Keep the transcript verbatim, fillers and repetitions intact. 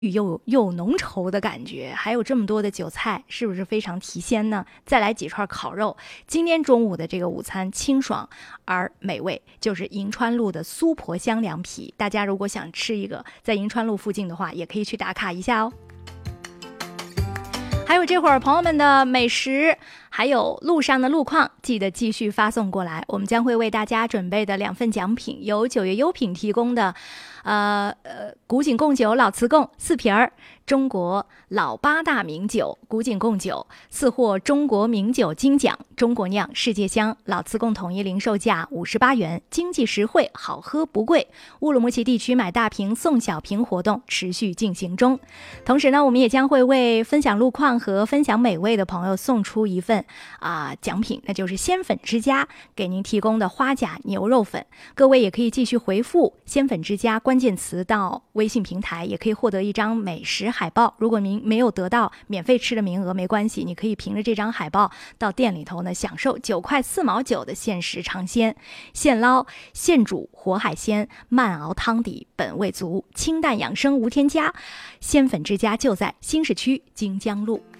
又又浓稠的感觉，还有这么多的韭菜，是不是非常提鲜呢？再来几串烤肉，今天中午的这个午餐清爽而美味，就是银川路的苏婆香凉皮。大家如果想吃一个，在银川路附近的话，也可以去打卡一下哦。还有这会儿朋友们的美食，还有路上的路况，记得继续发送过来。我们将会为大家准备的两份奖品，由九月优品提供的，呃呃，古井贡酒老瓷贡四瓶儿，中国老八大名酒古井贡酒四获中国名酒金奖，中国酿世界香，老瓷贡统一零售价五十八元，经济实惠，好喝不贵。乌鲁木齐地区买大瓶送小瓶活动持续进行中。同时呢，我们也将会为分享路况和分享美味的朋友送出一份啊、呃、奖品，那就是鲜粉之家给您提供的花甲牛肉粉。各位也可以继续回复鲜粉之家关键词到微信平台，也可以获得一张美食海报。如果您没有得到免费吃的名额没关系，你可以凭着这张海报到店里头呢，享受九块四毛九的限时尝鲜，现捞现煮活海鲜，慢熬汤底，本味足，清淡养生无添加。鲜粉之家就在新市区金江路。